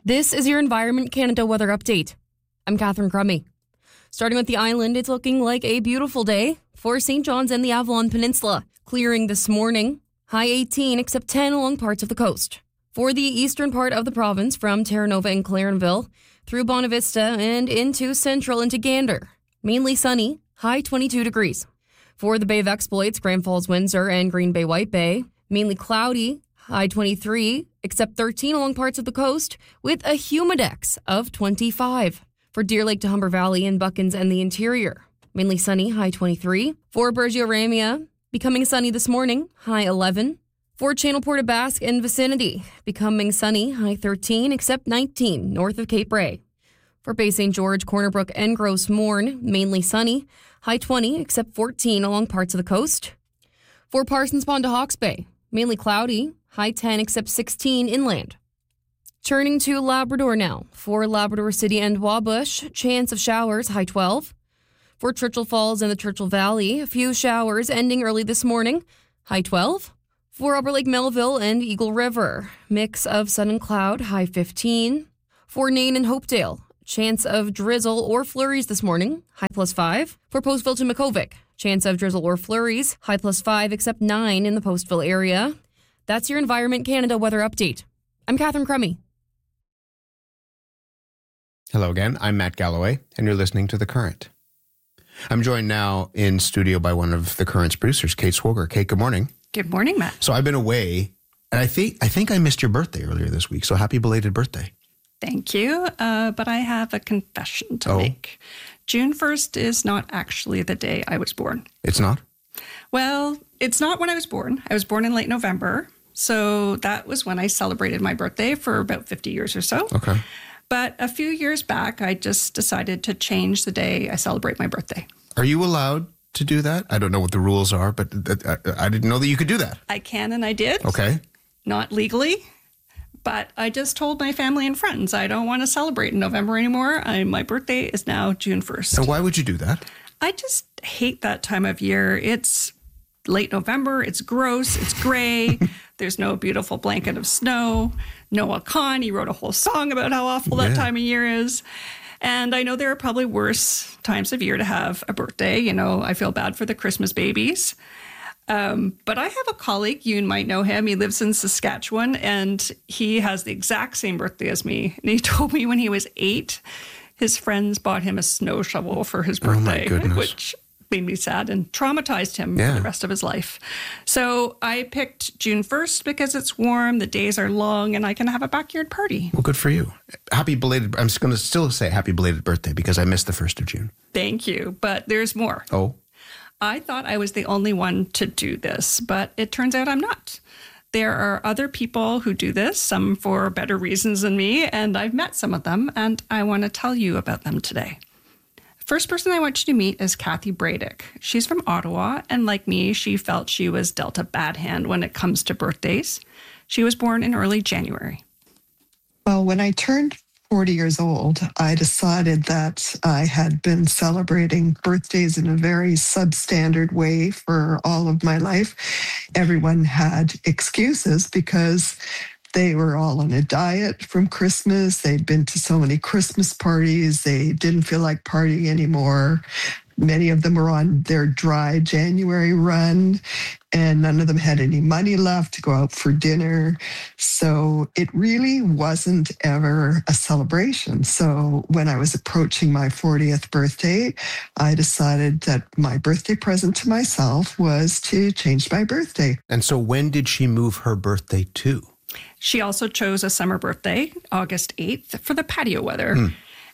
This is your Environment Canada weather update. I'm Catherine Crummy. Starting with the island, it's looking like a beautiful day for St. John's and the Avalon Peninsula. Clearing this morning, high 18 except 10 along parts of the coast. For the eastern part of the province, from Terra Nova and Clarenville through Bonavista and into central into Gander, mainly sunny, high 22 degrees. For the Bay of Exploits, Grand Falls, Windsor, and Green Bay, White Bay, mainly cloudy, high 23, except 13 along parts of the coast, with a humidex of 25. For Deer Lake to Humber Valley and Buckens and the interior, mainly sunny, high 23. For Bergio-Ramia, becoming sunny this morning, high 11. For Channel Port aux Basques and vicinity, becoming sunny, high 13, except 19, north of Cape Ray. For Bay St. George, Corner Brook, and Gros Morne, mainly sunny, high 20, except 14 along parts of the coast. For Parsons Pond to Hawke's Bay, mainly cloudy, high 10, except 16 inland. Turning to Labrador now. For Labrador City and Wabush, chance of showers, high 12. For Churchill Falls and the Churchill Valley, a few showers ending early this morning, high 12. For Upper Lake Melville and Eagle River, mix of sun and cloud, high 15. For Nain and Hopedale, chance of drizzle or flurries this morning, high +5. For Postville to Makovic, chance of drizzle or flurries, high +5, except 9 in the Postville area. That's your Environment Canada weather update. I'm Catherine Crummy. Hello again, I'm Matt Galloway, and you're listening to The Current. I'm joined now in studio by one of The Current's producers, Kate Swoger. Kate, good morning. Good morning, Matt. So I've been away, and I think I missed your birthday earlier this week, so happy belated birthday. Thank you, but I have a confession to make. June 1st is not actually the day I was born. It's not? Well, it's not when I was born. I was born in late November, so that was when I celebrated my birthday for about 50 years or so. Okay. But a few years back, I just decided to change the day I celebrate my birthday. Are you allowed to do that? I don't know what the rules are, but I didn't know that you could do that. I can and I did. Okay. Not legally, but I just told my family and friends I don't want to celebrate in November anymore. My birthday is now June 1st. And why would you do that? I just hate that time of year. It's late November. It's gross. It's gray. There's no beautiful blanket of snow. Noah Kahn, he wrote a whole song about how awful that time of year is. And I know there are probably worse times of year to have a birthday. You know, I feel bad for the Christmas babies. But I have a colleague, you might know him. He lives in Saskatchewan, and he has the exact same birthday as me. And he told me when he was 8, his friends bought him a snow shovel for his birthday, oh my goodness. which made me sad and traumatized him for the rest of his life. So I picked June 1st because it's warm, the days are long, and I can have a backyard party. Well, good for you. Happy belated, I'm just going to still say happy belated birthday because I missed the 1st of June. Thank you, but there's more. Oh? I thought I was the only one to do this, but it turns out I'm not. There are other people who do this, some for better reasons than me, and I've met some of them, and I want to tell you about them today. First person I want you to meet is Kathy Bradick. She's from Ottawa, and like me, she felt she was dealt a bad hand when it comes to birthdays. She was born in early January. Well, when I turned 40 years old, I decided that I had been celebrating birthdays in a very substandard way for all of my life. Everyone had excuses because they were all on a diet from Christmas. They'd been to so many Christmas parties. They didn't feel like partying anymore. Many of them were on their dry January run, and none of them had any money left to go out for dinner. So it really wasn't ever a celebration. So when I was approaching my 40th birthday, I decided that my birthday present to myself was to change my birthday. And so when did she move her birthday to? She also chose a summer birthday, August 8th, for the patio weather.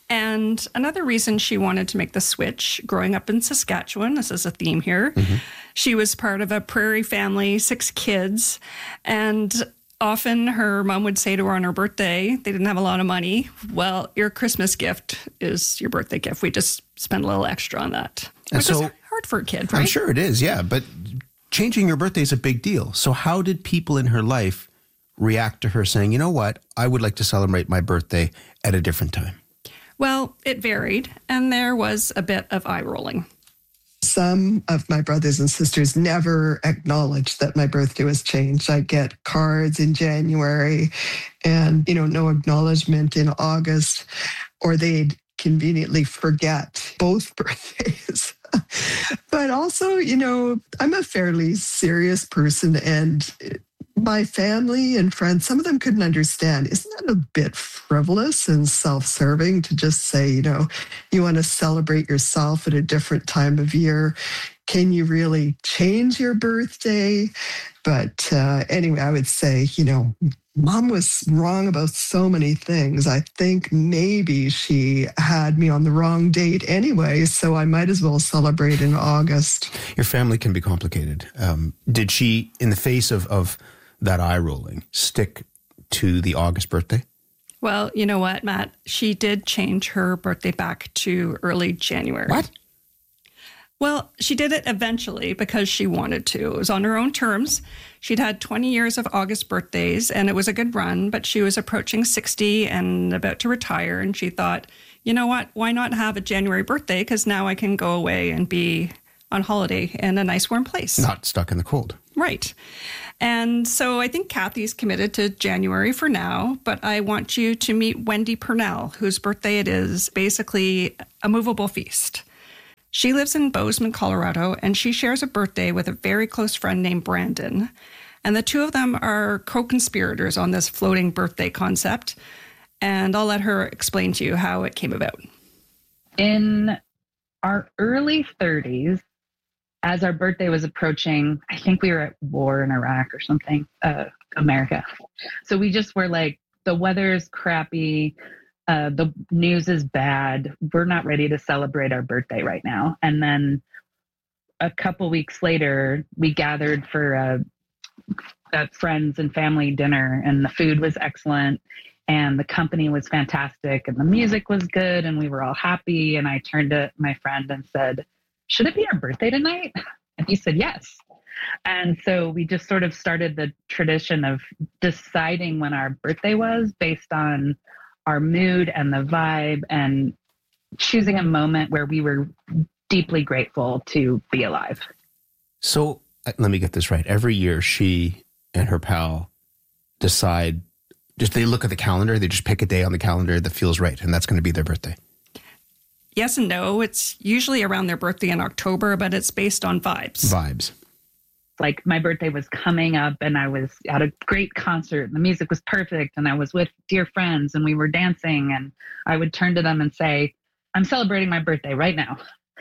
And another reason she wanted to make the switch, growing up in Saskatchewan, this is a theme here, she was part of a prairie family, 6 kids, and often her mom would say to her on her birthday, they didn't have a lot of money, well, your Christmas gift is your birthday gift. We just spent a little extra on that. And which is hard for a kid, right? I'm sure it is, yeah, but changing your birthday is a big deal. So how did people in her life react to her saying, you know what, I would like to celebrate my birthday at a different time? Well, it varied, and there was a bit of eye rolling. Some of my brothers and sisters never acknowledge that my birthday was changed. I get cards in January and, no acknowledgement in August, or they'd conveniently forget both birthdays. But also, I'm a fairly serious person, and my family and friends, some of them couldn't understand. Isn't that a bit frivolous and self-serving to just say, you want to celebrate yourself at a different time of year? Can you really change your birthday? But anyway, I would say, Mom was wrong about so many things. I think maybe she had me on the wrong date anyway, so I might as well celebrate in August. Your family can be complicated. Did she, in the face of that eye rolling, stick to the August birthday? Well, you know what, Matt? She did change her birthday back to early January. What? Well, she did it eventually because she wanted to. It was on her own terms. She'd had 20 years of August birthdays, and it was a good run, but she was approaching 60 and about to retire, and she thought, you know what, why not have a January birthday? Because now I can go away and be on holiday in a nice warm place. Not stuck in the cold. Right. And so I think Kathy's committed to January for now, but I want you to meet Wendy Purnell, whose birthday it is, basically a movable feast. She lives in Bozeman, Colorado, and she shares a birthday with a very close friend named Brandon. And the two of them are co-conspirators on this floating birthday concept. And I'll let her explain to you how it came about. In our early 30s, as our birthday was approaching, I think we were at war in Iraq or something, America. So we just were like, the weather's crappy. The news is bad. We're not ready to celebrate our birthday right now. And then a couple weeks later, we gathered for a friends and family dinner, and the food was excellent, and the company was fantastic, and the music was good, and we were all happy. And I turned to my friend and said, should it be our birthday tonight? And he said, yes. And so we just sort of started the tradition of deciding when our birthday was based on our mood and the vibe, and choosing a moment where we were deeply grateful to be alive. So let me get this right. Every year she and her pal decide, they look at the calendar, they just pick a day on the calendar that feels right, and that's going to be their birthday. Yes and no. It's usually around their birthday in October, but it's based on vibes. Vibes. Like my birthday was coming up and I was at a great concert and the music was perfect and I was with dear friends and we were dancing, and I would turn to them and say, I'm celebrating my birthday right now.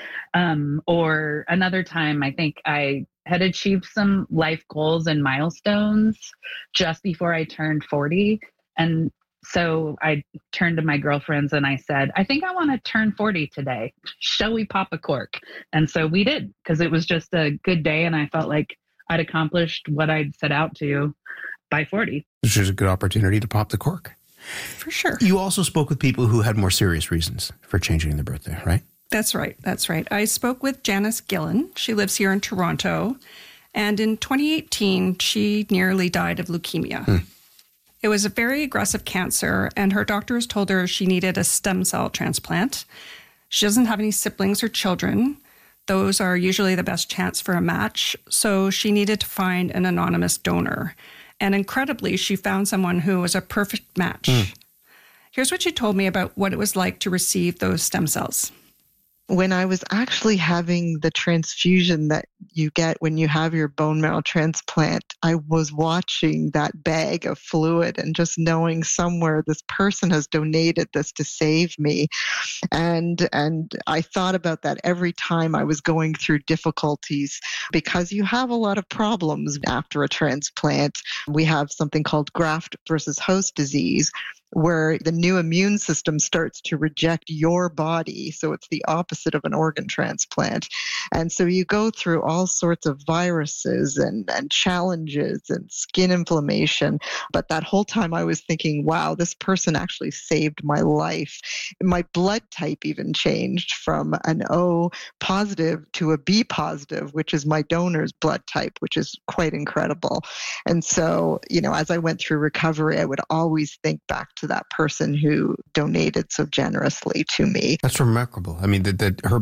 Or another time, I think I had achieved some life goals and milestones just before I turned 40. And so I turned to my girlfriends and I said, I think I want to turn 40 today. Shall we pop a cork? And so we did, because it was just a good day and I felt like I'd accomplished what I'd set out to by 40. Which is a good opportunity to pop the cork. For sure. You also spoke with people who had more serious reasons for changing their birthday, right? That's right. That's right. I spoke with Janice Gillen. She lives here in Toronto. And in 2018, she nearly died of leukemia. It was a very aggressive cancer, and her doctors told her she needed a stem cell transplant. She doesn't have any siblings or children. Those are usually the best chance for a match. So she needed to find an anonymous donor. And incredibly, she found someone who was a perfect match. Here's what she told me about what it was like to receive those stem cells. When I was actually having the transfusion that you get when you have your bone marrow transplant, I was watching that bag of fluid and just knowing somewhere this person has donated this to save me. And I thought about that every time I was going through difficulties, because you have a lot of problems after a transplant. We have something called graft versus host disease, where the new immune system starts to reject your body. So it's the opposite of an organ transplant. And so you go through all sorts of viruses and challenges and skin inflammation. But that whole time I was thinking, wow, this person actually saved my life. My blood type even changed from an O positive to a B positive, which is my donor's blood type, which is quite incredible. And so, as I went through recovery, I would always think back to that person who donated so generously to me. That's remarkable. I mean, that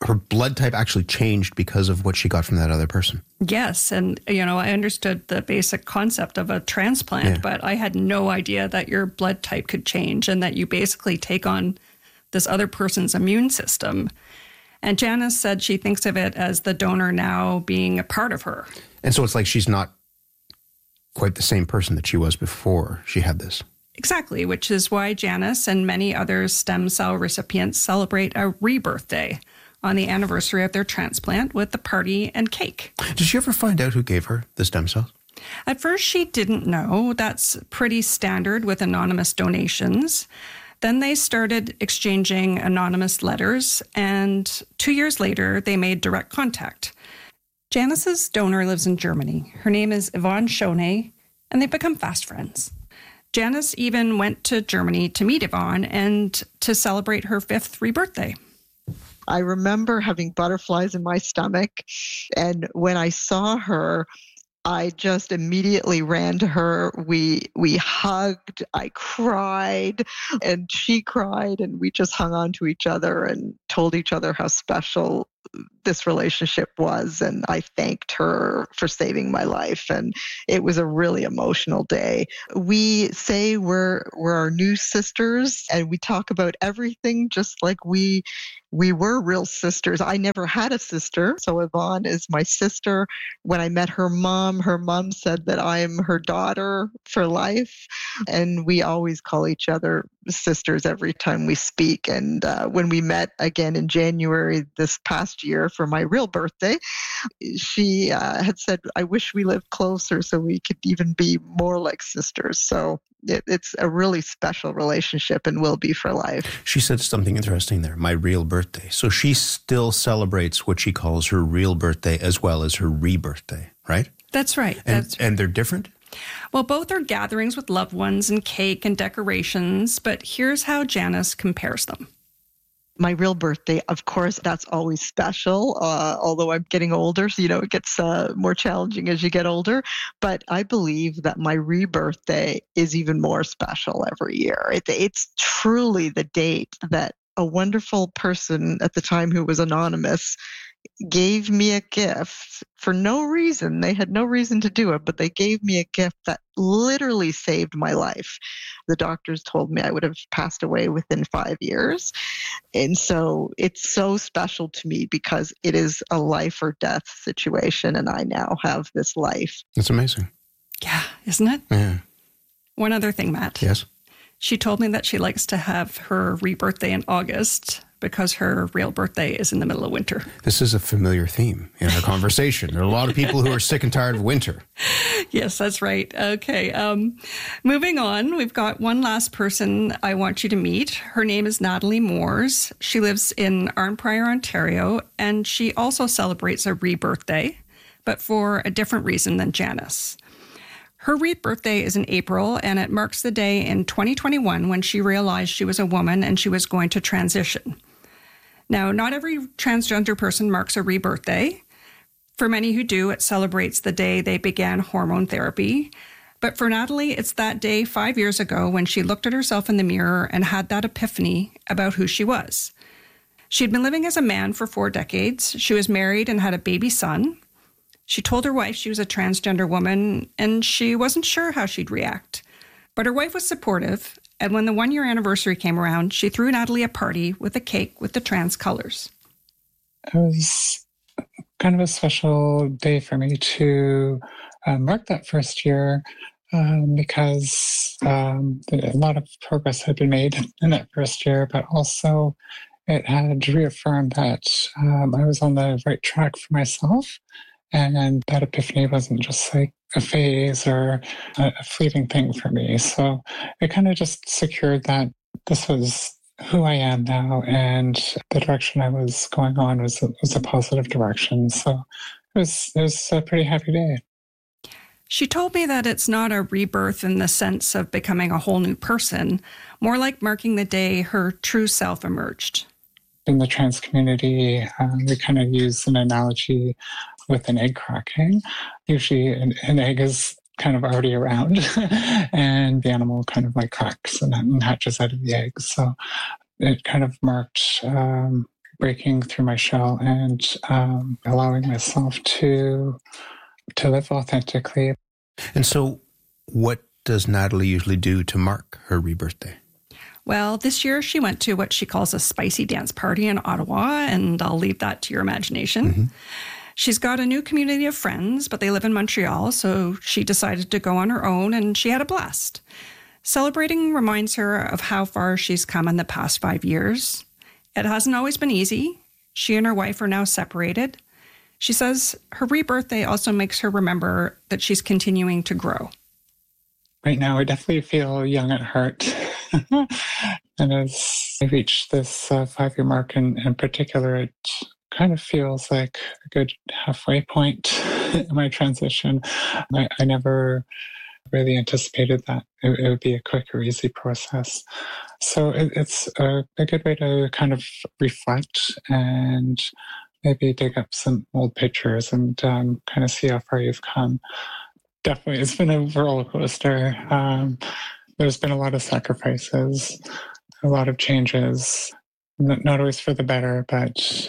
her blood type actually changed because of what she got from that other person. Yes. And, I understood the basic concept of a transplant, but I had no idea that your blood type could change and that you basically take on this other person's immune system. And Janice said she thinks of it as the donor now being a part of her. And so it's like she's not quite the same person that she was before she had this. Exactly, which is why Janice and many other stem cell recipients celebrate a rebirth day on the anniversary of their transplant with a party and cake. Did she ever find out who gave her the stem cells? At first, she didn't know. That's pretty standard with anonymous donations. Then they started exchanging anonymous letters, and 2 years later, they made direct contact. Janice's donor lives in Germany. Her name is Yvonne Schoene, and they've become fast friends. Janice even went to Germany to meet Yvonne and to celebrate her 5th rebirthday. I remember having butterflies in my stomach, and when I saw her, I just immediately ran to her. We hugged, I cried, and she cried, and we just hung on to each other and told each other how special this relationship was. And I thanked her for saving my life. And it was a really emotional day. We say we're our new sisters, and we talk about everything just like we were real sisters. I never had a sister, so Yvonne is my sister. When I met her mom said that I'm her daughter for life, and we always call each other sisters every time we speak. And when we met again in January this past year for my real birthday, she had said, I wish we lived closer so we could even be more like sisters. So it's a really special relationship and will be for life. She said something interesting there, my real birthday. So she still celebrates what she calls her real birthday as well as her rebirthday, right? That's right. And they're different? Well, both are gatherings with loved ones and cake and decorations, but here's how Janice compares them. My real birthday, of course, that's always special, although I'm getting older, so, it gets more challenging as you get older. But I believe that my rebirthday is even more special every year. It's truly the date that a wonderful person at the time who was anonymous gave me a gift for no reason. They had no reason to do it, but they gave me a gift that literally saved my life. The doctors told me I would have passed away within 5 years. And so it's so special to me because it is a life or death situation, and I now have this life. That's amazing. Yeah, isn't it? Yeah. One other thing, Matt. Yes? She told me that she likes to have her rebirthday in August because her real birthday is in the middle of winter. This is a familiar theme in our conversation. There are a lot of people who are sick and tired of winter. Yes, that's right. Okay. Moving on, we've got one last person I want you to meet. Her name is Natalie Moores. She lives in Arnprior, Ontario, and she also celebrates a rebirthday, but for a different reason than Janice. Her rebirthday is in April, and it marks the day in 2021 when she realized she was a woman and she was going to transition. Now, not every transgender person marks a rebirthday. For many who do, it celebrates the day they began hormone therapy. But for Natalie, it's that day 5 years ago when she looked at herself in the mirror and had that epiphany about who she was. She'd been living as a man for 4 decades. She was married and had a baby son. She told her wife she was a transgender woman, and she wasn't sure how she'd react. But her wife was supportive, and when the 1-year anniversary came around, she threw Natalie a party with a cake with the trans colors. It was kind of a special day for me to mark that first year because a lot of progress had been made in that first year, but also it had reaffirmed that I was on the right track for myself. And that epiphany wasn't just like a phase or a fleeting thing for me. So it kind of just secured that this was who I am now, and the direction I was going on was a positive direction. So it was a pretty happy day. She told me that it's not a rebirth in the sense of becoming a whole new person, more like marking the day her true self emerged. In the trans community, we kind of use an analogy with an egg cracking. Usually an egg is kind of already around and the animal kind of like cracks and hatches out of the egg. So it kind of marked breaking through my shell and allowing myself to live authentically. And so what does Natalie usually do to mark her rebirthday? Well, this year she went to what she calls a spicy dance party in Ottawa, and I'll leave that to your imagination. Mm-hmm. She's got a new community of friends, but they live in Montreal, so she decided to go on her own, and she had a blast. Celebrating reminds her of how far she's come in the past 5 years. It hasn't always been easy. She and her wife are now separated. She says her rebirthday also makes her remember that she's continuing to grow. Right now, I definitely feel young at heart. And as I reach this 5-year mark in particular, it kind of feels like a good halfway point in my transition. I never really anticipated that it would be a quick or easy process. So it's a good way to kind of reflect and maybe dig up some old pictures and kind of see how far you've come. Definitely, it's been a roller coaster. There's been a lot of sacrifices, a lot of changes, not always for the better, but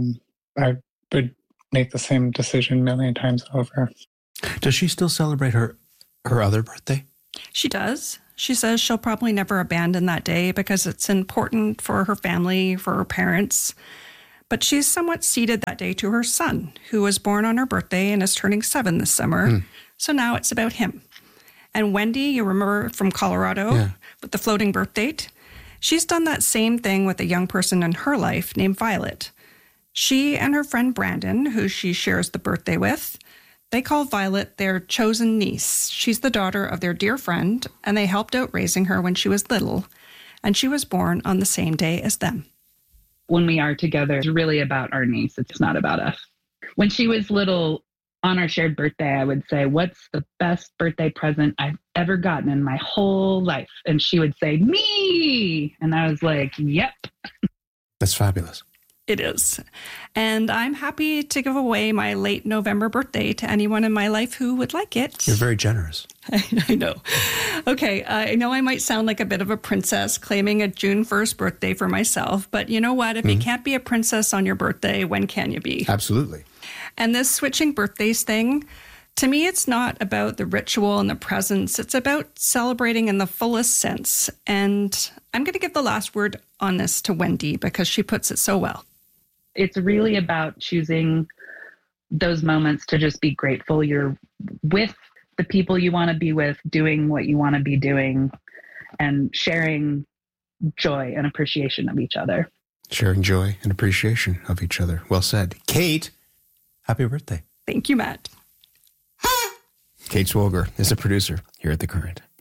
I would make the same decision a million times over. Does she still celebrate her other birthday? She does. She says she'll probably never abandon that day because it's important for her family, for her parents. But she's somewhat ceded that day to her son, who was born on her birthday and is turning 7 this summer. So now it's about him. And Wendy, you remember from Colorado with the floating birth date? She's done that same thing with a young person in her life named Violet. She and her friend Brandon, who she shares the birthday with, they call Violet their chosen niece. She's the daughter of their dear friend, and they helped out raising her when she was little. And she was born on the same day as them. When we are together, it's really about our niece. It's not about us. When she was little, on our shared birthday, I would say, what's the best birthday present I've ever gotten in my whole life? And she would say, me. And I was like, yep. That's fabulous. It is. And I'm happy to give away my late November birthday to anyone in my life who would like it. You're very generous. I know. Okay, I know I might sound like a bit of a princess claiming a June 1st birthday for myself, but you know what? If you can't be a princess on your birthday, when can you be? Absolutely. And this switching birthdays thing, to me, it's not about the ritual and the presents. It's about celebrating in the fullest sense. And I'm going to give the last word on this to Wendy because she puts it so well. It's really about choosing those moments to just be grateful you're with the people you want to be with, doing what you want to be doing, and sharing joy and appreciation of each other. Sharing joy and appreciation of each other. Well said. Kate, happy birthday. Thank you, Matt. Kate Swoger is a producer here at The Current.